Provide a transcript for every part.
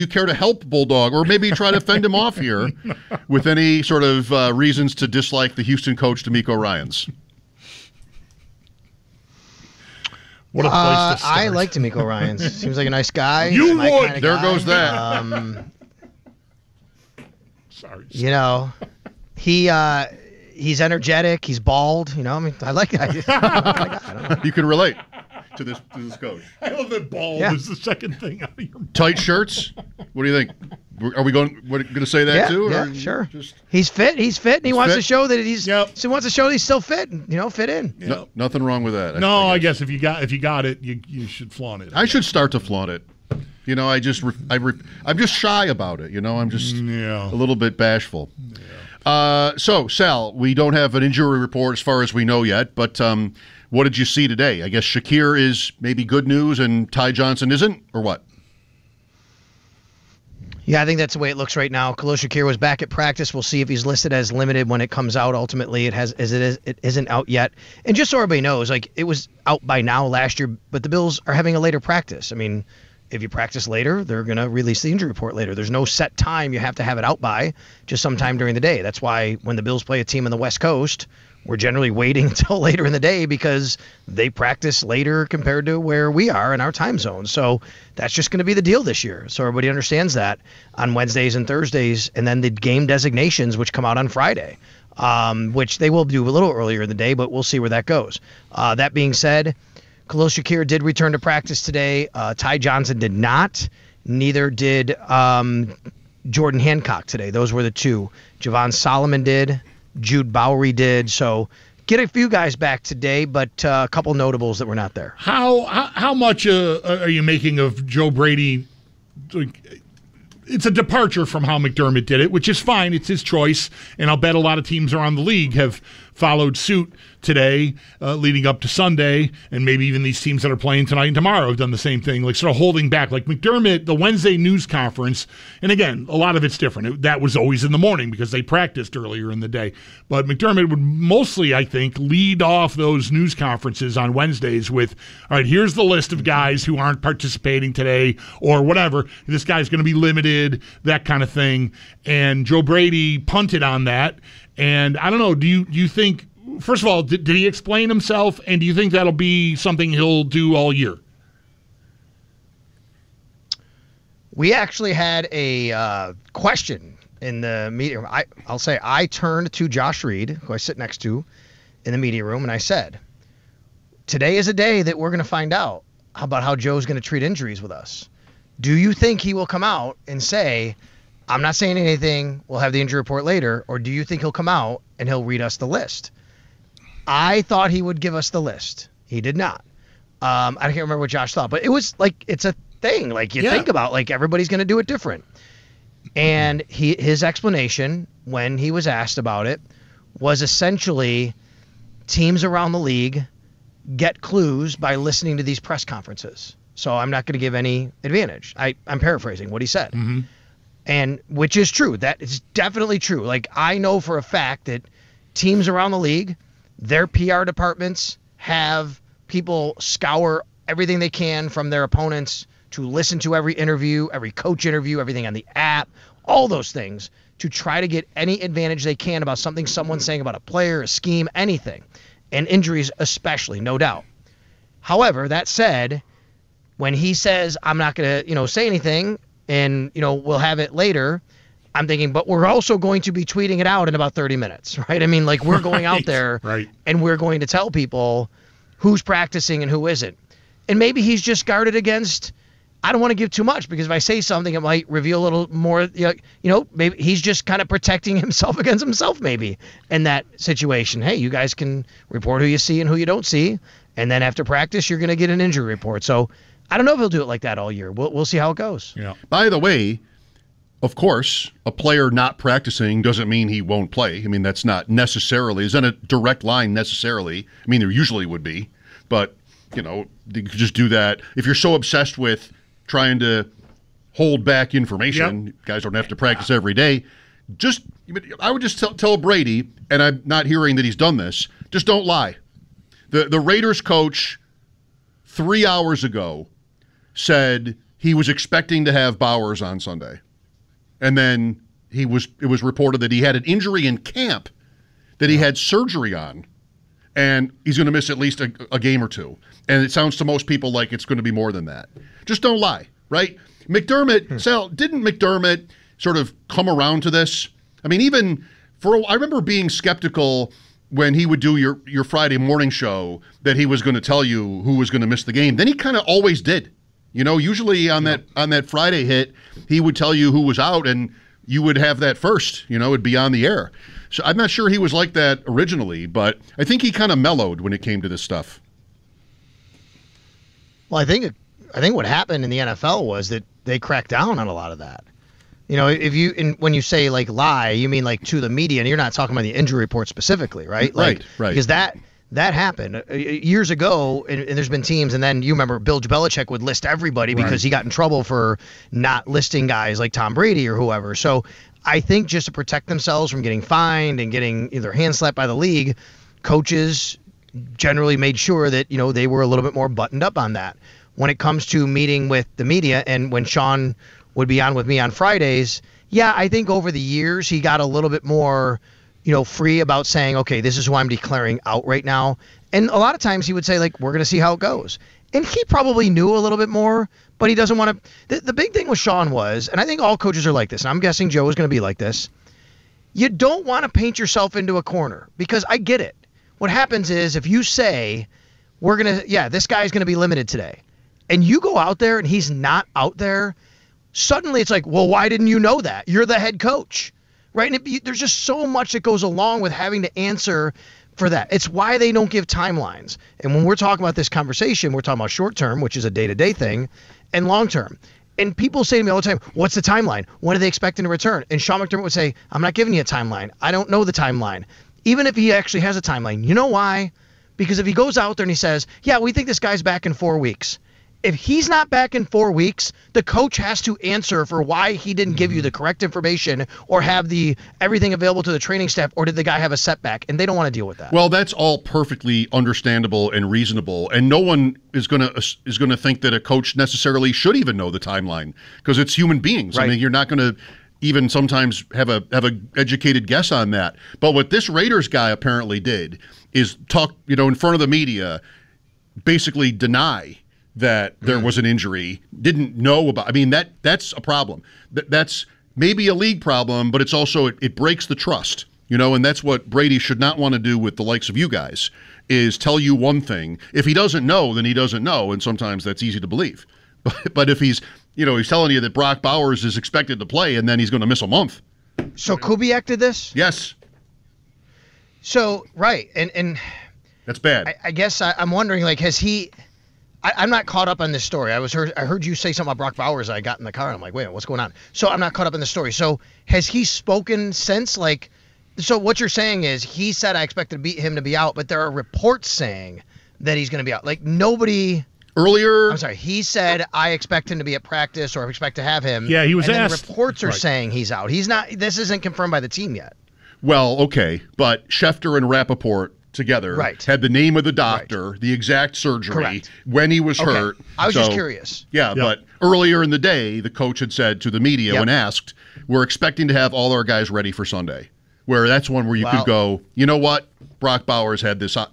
you care to help Bulldog, or maybe try to fend him off here with any sort of reasons to dislike the Houston coach, D'Amico Ryans? What a place to start. I like D'Amico Ryans. Seems like a nice guy. You would. There goes that. Sorry. You know, he's energetic. He's bald. You know, I mean, I like that. I don't know. You can relate to this coach. I love that bald is the second thing out of your mouth. Tight shirts. What do you think? Are we going to say that too? Yeah, or sure. Just He's fit, and he wants fit? to show that he's. Yep. So he wants to show that he's still fit. Fit in. Yep. nothing wrong with that. No, I guess if you got it, you should flaunt it. I should start to flaunt it. You know, I'm just shy about it. You know, I'm just a little bit bashful. Yeah. So, Sal, we don't have an injury report as far as we know yet, but what did you see today? I guess Shakir is maybe good news and Ty Johnson isn't, or what? Yeah, I think that's the way it looks right now. Khalil Shakir was back at practice. We'll see if he's listed as limited when it comes out. Ultimately, it isn't out yet. And just so everybody knows, like, it was out by now last year, but the Bills are having a later practice. I mean, if you practice later, they're going to release the injury report later. There's no set time you have to have it out by, just sometime during the day. That's why when the Bills play a team on the West Coast, we're generally waiting until later in the day because they practice later compared to where we are in our time zone. So that's just going to be the deal this year. So everybody understands that on Wednesdays and Thursdays, and then the game designations, which come out on Friday, which they will do a little earlier in the day, but we'll see where that goes. That being said, Khalil Shakir did return to practice today. Ty Johnson did not. Neither did Jordan Hancock today. Those were the two. Javon Solomon did. Jude Bowery did. So get a few guys back today, but a couple notables that were not there. How much are you making of Joe Brady? It's a departure from how McDermott did it, which is fine. It's his choice, and I'll bet a lot of teams around the league have followed suit today, leading up to Sunday, and maybe even these teams that are playing tonight and tomorrow have done the same thing, like sort of holding back. Like McDermott, the Wednesday news conference, and again, a lot of it's different. That was always in the morning because they practiced earlier in the day. But McDermott would mostly, I think, lead off those news conferences on Wednesdays with, all right, here's the list of guys who aren't participating today or whatever. This guy's going to be limited, that kind of thing. And Joe Brady punted on that. And I don't know, do you think, first of all, did he explain himself, and do you think that'll be something he'll do all year? We actually had a question in the media room. I'll say I turned to Josh Reed, who I sit next to in the media room, and I said, today is a day that we're going to find out about how Joe's going to treat injuries with us. Do you think he will come out and say, I'm not saying anything, we'll have the injury report later, or do you think he'll come out and he'll read us the list? I thought he would give us the list. He did not. I can't remember what Josh thought, but it was like, it's a thing. Like you think about, like everybody's going to do it different. And his explanation when he was asked about it was essentially teams around the league get clues by listening to these press conferences. So I'm not going to give any advantage. I'm paraphrasing what he said. Mm-hmm. And which is true. That is definitely true. Like I know for a fact that teams around the league, their PR departments have people scour everything they can from their opponents to listen to every interview, every coach interview, everything on the app, all those things to try to get any advantage they can about something someone's saying about a player, a scheme, anything, and injuries especially, no doubt. However, that said, when he says, I'm not going to, say anything, and, we'll have it later, I'm thinking, but we're also going to be tweeting it out in about 30 minutes, right? I mean, like we're going out there and we're going to tell people who's practicing and who isn't. And maybe he's just guarded against, I don't want to give too much because if I say something, it might reveal a little more, maybe he's just kind of protecting himself against himself maybe in that situation. Hey, you guys can report who you see and who you don't see. And then after practice, you're going to get an injury report. So I don't know if he'll do it like that all year. We'll see how it goes. Yeah. By the way, of course, a player not practicing doesn't mean he won't play. I mean, that's not necessarily, isn't a direct line necessarily. I mean, there usually would be. But, you could just do that. If you're so obsessed with trying to hold back information, guys don't have to practice every day. I would just tell Brady, and I'm not hearing that he's done this, just don't lie. The Raiders coach 3 hours ago said he was expecting to have Bowers on Sunday. And then it was reported that he had an injury in camp that he had surgery on, and he's going to miss at least a game or two. And it sounds to most people like it's going to be more than that. Just don't lie, right? McDermott, Sal, didn't McDermott sort of come around to this? I mean, even I remember being skeptical when he would do your Friday morning show that he was going to tell you who was going to miss the game. Then he kind of always did. You know, usually on that Friday hit, he would tell you who was out, and you would have that first. You know, it'd be on the air. So I'm not sure he was like that originally, but I think he kind of mellowed when it came to this stuff. Well, I think what happened in the NFL was that they cracked down on a lot of that. You know, when you say like lie, you mean like to the media, and you're not talking about the injury report specifically, right? Like, right. Because that happened years ago, and there's been teams, and then you remember Bill Belichick would list everybody because he got in trouble for not listing guys like Tom Brady or whoever. So I think just to protect themselves from getting fined and getting either hand slapped by the league, coaches generally made sure that, you know, they were a little bit more buttoned up on that. When it comes to meeting with the media, and when Sean would be on with me on Fridays, yeah, I think over the years he got a little bit more, you know, free about saying, okay, this is who I'm declaring out right now. And a lot of times he would say, like, we're going to see how it goes. And he probably knew a little bit more, but he doesn't want to. The big thing with Sean was, and I think all coaches are like this, and I'm guessing Joe is going to be like this, you don't want to paint yourself into a corner, because I get it. What happens is if you say, this guy's going to be limited today, and you go out there and he's not out there, suddenly it's like, well, why didn't you know that? You're the head coach, right? And there's just so much that goes along with having to answer for that. It's why they don't give timelines. And when we're talking about this conversation, we're talking about short term, which is a day-to-day thing, and long term. And people say to me all the time, what's the timeline? When are they expecting to return? And Sean McDermott would say, I'm not giving you a timeline. I don't know the timeline. Even if he actually has a timeline. You know why? Because if he goes out there and he says, yeah, we think this guy's back in 4 weeks. If he's not back in 4 weeks, the coach has to answer for why he didn't give you the correct information or have everything available to the training staff, or did the guy have a setback, and they don't want to deal with that. Well, that's all perfectly understandable and reasonable, and no one is going to think that a coach necessarily should even know the timeline, because it's human beings. Right. I mean, you're not going to even sometimes have a educated guess on that. But what this Raiders guy apparently did is talk, you know, in front of the media, basically deny that there was an injury, didn't know about. I mean, that's a problem. That's maybe a league problem, but it's also it breaks the trust, you know, and that's what Brady should not want to do with the likes of you guys, is tell you one thing. If he doesn't know, then he doesn't know, and sometimes that's easy to believe. But if he's telling you that Brock Bowers is expected to play and then he's going to miss a month. So Kubiak did this? Yes. So, right, and that's bad. I guess I'm wondering, like, has he... I'm not caught up on this story. I heard you say something about Brock Bowers. I got in the car and I'm like, wait, what's going on? So I'm not caught up in the story. So has he spoken since? Like, so what you're saying is he said I expected him to be out, but there are reports saying that he's going to be out. Like, nobody earlier. I'm sorry. He said I expect him to be at practice, or I expect to have him. Yeah, he was and asked. Then reports are saying he's out. He's not. This isn't confirmed by the team yet. Well, okay, but Schefter and Rappaport together had the name of the doctor, the exact surgery, when he was hurt. I was just curious. Yeah, but earlier in the day, the coach had said to the media when asked, we're expecting to have all our guys ready for Sunday. Where that's one where you could go, you know what? Brock Bowers had this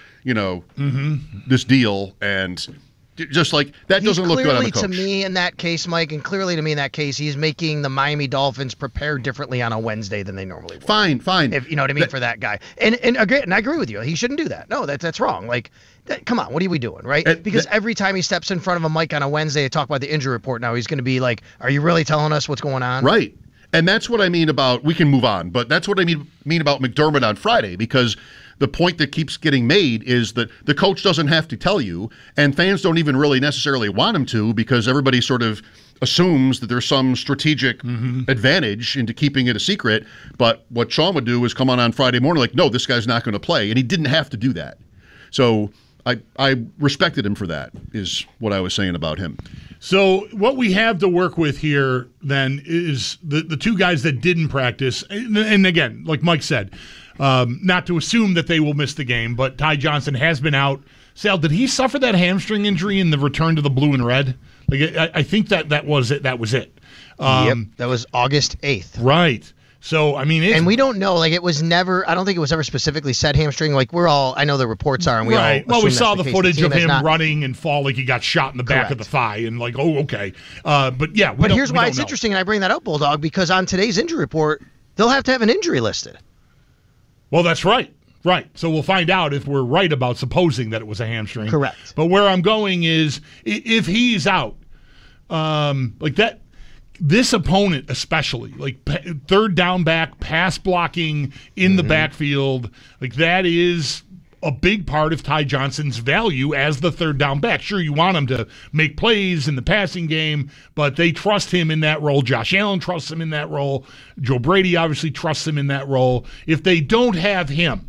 deal, and just like that doesn't look good on the coach. To me in that case, Mike, and clearly to me in that case, he's making the Miami Dolphins prepare differently on a Wednesday than they normally would. Fine. If you know what I mean, for that guy. And I agree with you. He shouldn't do that. No, that's wrong. Like, come on, what are we doing, right? Because every time he steps in front of a mic on a Wednesday to talk about the injury report, now he's going to be like, are you really telling us what's going on? Right. And that's what I mean about, we can move on, but that's what I mean about McDermott on Friday, because the point that keeps getting made is that the coach doesn't have to tell you, and fans don't even really necessarily want him to, because everybody sort of assumes that there's some strategic advantage into keeping it a secret. But what Sean would do is come on Friday morning like, no, this guy's not going to play, and he didn't have to do that. So I respected him for that, is what I was saying about him. So what we have to work with here then is the two guys that didn't practice, and again, like Mike said, not to assume that they will miss the game, but Ty Johnson has been out. Sal, did he suffer that hamstring injury in the return to the blue and red? Like I think that was it. That was it. Yep, that was August 8th. Right. So, I mean, and we don't know. Like, it was never. I don't think it was ever specifically said hamstring. Like, I know the reports are, and we right. all. Well, we saw the footage of him not running and fall like he got shot in the back of the thigh, and like, oh, okay. But yeah, but here's why it's interesting, and I bring that up, Bulldog, because on today's injury report, they'll have to have an injury listed. Well, that's right. Right. So we'll find out if we're right about supposing that it was a hamstring. Correct. But where I'm going is if he's out, like that. This opponent especially, like third down back, pass blocking in the backfield, like that is a big part of Ty Johnson's value as the third down back. Sure, you want him to make plays in the passing game, but they trust him in that role. Josh Allen trusts him in that role. Joe Brady obviously trusts him in that role. If they don't have him,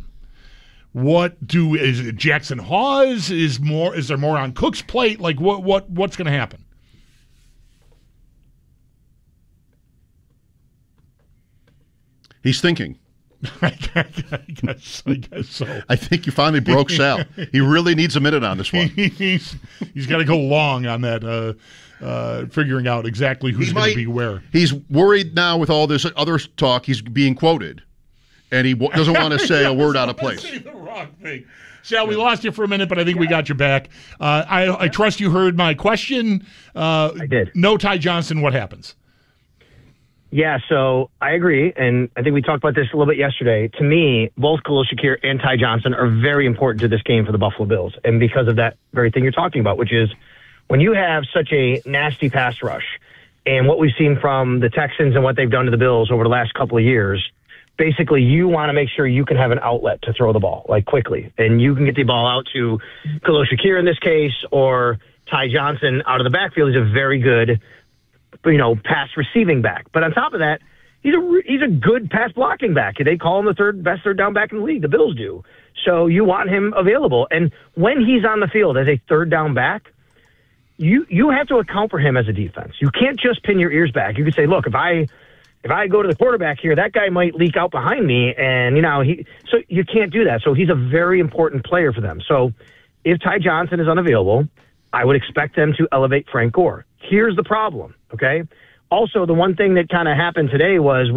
is it Jackson Hawes? Is there more on Cook's plate? Like what's going to happen? He's thinking. I guess so. I think you finally broke Sal. He really needs a minute on this one. He's got to go long on that, figuring out exactly who's going to be where. He's worried now with all this other talk. He's being quoted, and he doesn't want to say a word out of place. Say the wrong thing. Sal, we lost you for a minute, but I think we got you back. I trust you heard my question. I did. No Ty Johnson, what happens? Yeah, so I agree, and I think we talked about this a little bit yesterday. To me, both Khalil Shakir and Ty Johnson are very important to this game for the Buffalo Bills, and because of that very thing you're talking about, which is when you have such a nasty pass rush, and what we've seen from the Texans and what they've done to the Bills over the last couple of years, basically you want to make sure you can have an outlet to throw the ball, like quickly, and you can get the ball out to Khalil Shakir in this case, or Ty Johnson out of the backfield. He's a very good pass receiving back. But on top of that, he's a good pass blocking back. They call him the best third down back in the league. The Bills do. So you want him available. And when he's on the field as a third down back, you have to account for him as a defense. You can't just pin your ears back. You can say, look, if I go to the quarterback here, that guy might leak out behind me, and so you can't do that. So he's a very important player for them. So if Ty Johnson is unavailable, I would expect them to elevate Frank Gore. Here's the problem, okay? Also, the one thing that kind of happened today was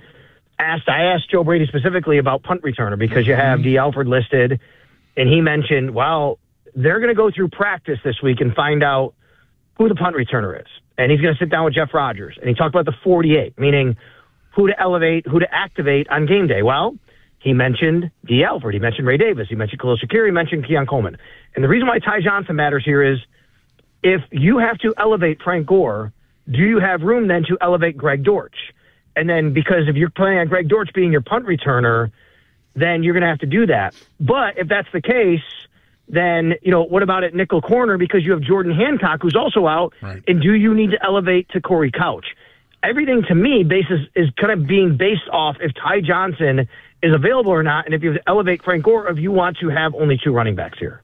I asked Joe Brady specifically about punt returner because you have D. Alford listed, and he mentioned, well, they're going to go through practice this week and find out who the punt returner is. And he's going to sit down with Jeff Rodgers. And he talked about the 48, meaning who to elevate, who to activate on game day. Well, he mentioned D. Alford. He mentioned Ray Davis. He mentioned Khalil Shakir. He mentioned Keon Coleman. And the reason why Ty Johnson matters here is if you have to elevate Frank Gore, do you have room then to elevate Greg Dortch? And then because if you're planning on Greg Dortch being your punt returner, then you're going to have to do that. But if that's the case, then, what about at nickel corner? Because you have Jordan Hancock, who's also out. Right. And do you need to elevate to Corey Couch? Everything to me is kind of being based off if Ty Johnson is available or not. And if you have to elevate Frank Gore, if you want to have only two running backs here.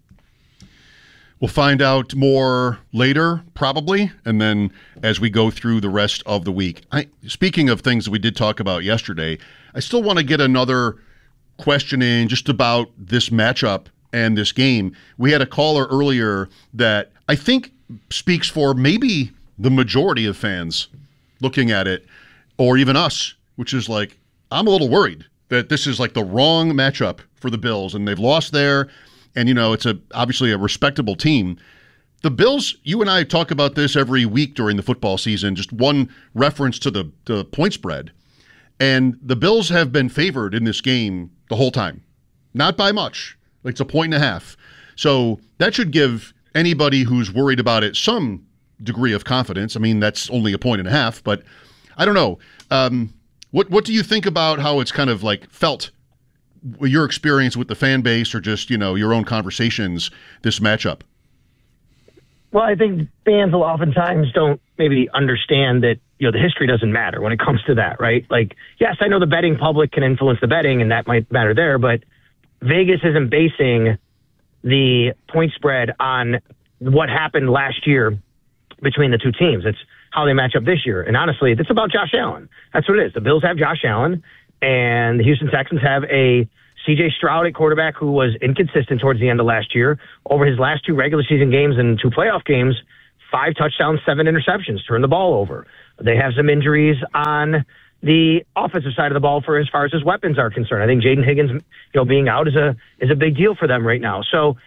We'll find out more later, probably, and then as we go through the rest of the week. Speaking of things that we did talk about yesterday, I still want to get another question in just about this matchup and this game. We had a caller earlier that I think speaks for maybe the majority of fans looking at it, or even us, which is like, I'm a little worried that this is like the wrong matchup for the Bills, and they've lost there. And, it's obviously a respectable team. The Bills, you and I talk about this every week during the football season, just one reference to the point spread. And the Bills have been favored in this game the whole time. Not by much. It's 1.5. So that should give anybody who's worried about it some degree of confidence. I mean, that's only 1.5, but I don't know. What do you think about how it's kind of like felt, your experience with the fan base, or just, your own conversations, this matchup? Well, I think fans will oftentimes don't maybe understand that, the history doesn't matter when it comes to that, right? Like, yes, I know the betting public can influence the betting, and that might matter there, but Vegas isn't basing the point spread on what happened last year between the two teams. It's how they match up this year. And honestly, it's about Josh Allen. That's what it is. The Bills have Josh Allen, and the Houston Texans have a C.J. Stroud at quarterback who was inconsistent towards the end of last year. Over his last two regular season games and two playoff games, 5 touchdowns, 7 interceptions, turned the ball over. They have some injuries on the offensive side of the ball for as far as his weapons are concerned. I think Jaden Higgins, being out is a big deal for them right now. So,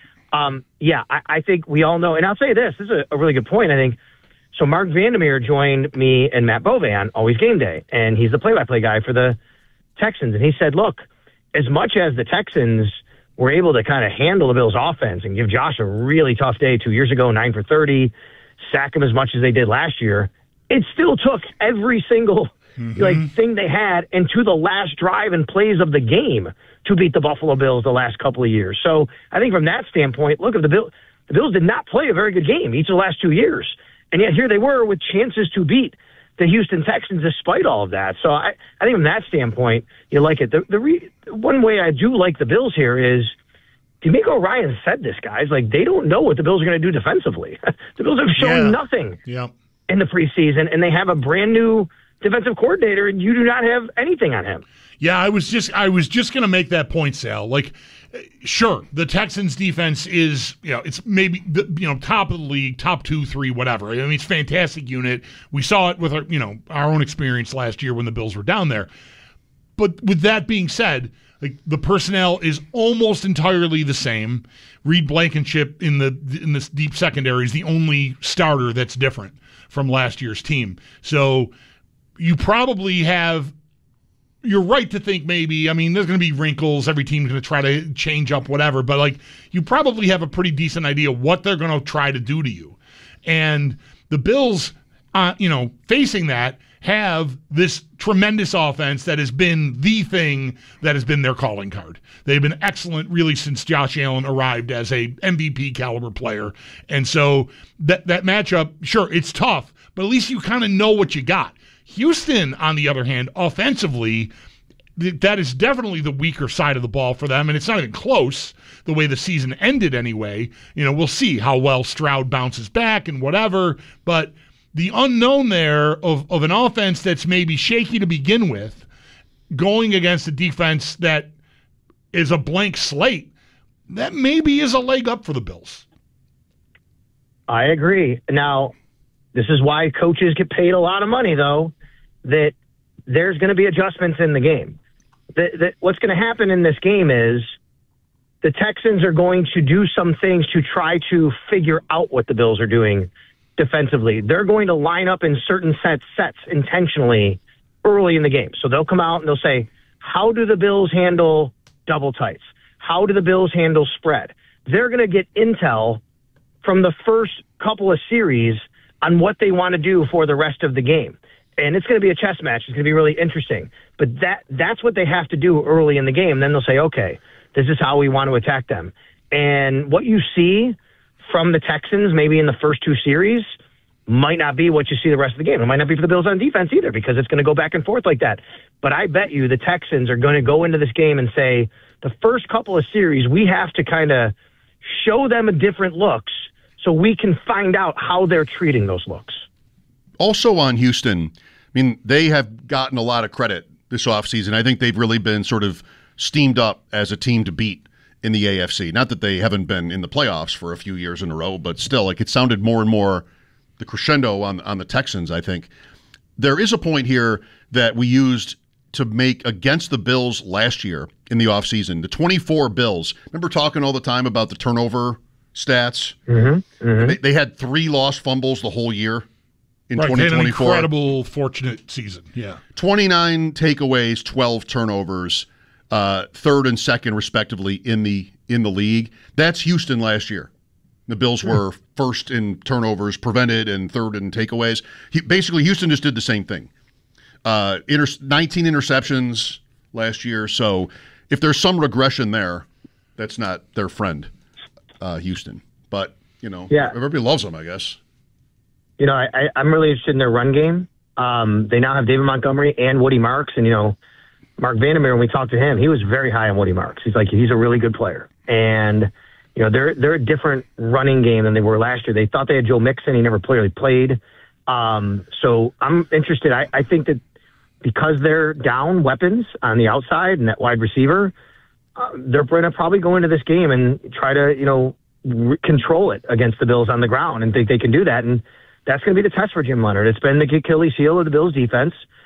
I think we all know, and I'll say this is a really good point, I think. So Mark Vandermeer joined me and Matt Bovan, Always Game Day, and he's the play-by-play guy for the Texans. And he said, look, as much as the Texans were able to kind of handle the Bills' offense and give Josh a really tough day 2 years ago, 9 for 30, sack him as much as they did last year, it still took every single thing they had and to the last drive and plays of the game to beat the Buffalo Bills the last couple of years. So I think from that standpoint, look, the Bills did not play a very good game each of the last 2 years. And yet here they were with chances to beat the Houston Texans despite all of that. So I think from that standpoint, you like it. One way I do like the Bills here is DeMeco Ryan said this, guys. Like, they don't know what the Bills are going to do defensively. The Bills have shown nothing in the preseason, and they have a brand new defensive coordinator, and you do not have anything on him. Yeah, I was just going to make that point, Sal. Like, sure, the Texans defense is, it's maybe top of the league, top 2, 3, whatever. I mean, it's a fantastic unit. We saw it with our own experience last year when the Bills were down there. But with that being said, like, the personnel is almost entirely the same. Reed Blankenship in this deep secondary is the only starter that's different from last year's team. So you probably have. You're right to think maybe, there's going to be wrinkles. Every team's going to try to change up whatever. But, like, you probably have a pretty decent idea what they're going to try to do to you. And the Bills, facing that, have this tremendous offense that has been the thing that has been their calling card. They've been excellent, really, since Josh Allen arrived as a MVP caliber player. And so that matchup, sure, it's tough, but at least you kind of know what you got. Houston, on the other hand, offensively, that is definitely the weaker side of the ball for them, and it's not even close the way the season ended anyway. We'll see how well Stroud bounces back and whatever, but the unknown there of an offense that's maybe shaky to begin with, going against a defense that is a blank slate, that maybe is a leg up for the Bills. I agree. Now, this is why coaches get paid a lot of money, though, that there's going to be adjustments in the game. What's going to happen in this game is the Texans are going to do some things to try to figure out what the Bills are doing defensively. They're going to line up in certain sets intentionally early in the game. So they'll come out and they'll say, how do the Bills handle double tights? How do the Bills handle spread? They're going to get intel from the first couple of series on what they want to do for the rest of the game. And it's going to be a chess match. It's going to be really interesting. But that's what they have to do early in the game. Then they'll say, okay, this is how we want to attack them. And what you see from the Texans, maybe in the first 2 series, might not be what you see the rest of the game. It might not be for the Bills on defense either, because it's going to go back and forth like that. But I bet you the Texans are going to go into this game and say, the first couple of series, we have to kind of show them different looks so we can find out how they're treating those looks. Also on Houston, they have gotten a lot of credit this offseason. I think they've really been sort of steamed up as a team to beat in the AFC. Not that they haven't been in the playoffs for a few years in a row, but still, like, it sounded more and more the crescendo on the Texans, I think. There is a point here that we used to make against the Bills last year in the offseason. The 24 Bills. Remember talking all the time about the turnover stats? Mm-hmm. Mm-hmm. They had 3 lost fumbles the whole year in 2024. They had an incredible, fortunate season. Yeah. 29 takeaways, 12 turnovers, third and second respectively in the league. That's Houston last year. The Bills were first in turnovers prevented and third in takeaways. Basically, Houston just did the same thing. 19 interceptions last year. So if there's some regression there, that's not their friend, Houston. But, everybody loves them, I guess. I'm really interested in their run game. They now have David Montgomery and Woody Marks. And, Mark Vandermeer, when we talked to him, he was very high on Woody Marks. He's a really good player. And, they're a different running game than they were last year. They thought they had Joe Mixon. He never played. So I'm interested. I think that because they're down weapons on the outside and that wide receiver, they're going to probably go into this game and try to, control it against the Bills on the ground and think they can do that. And that's going to be the test for Jim Leonhard. It's been the Achilles heel of the Bills defense.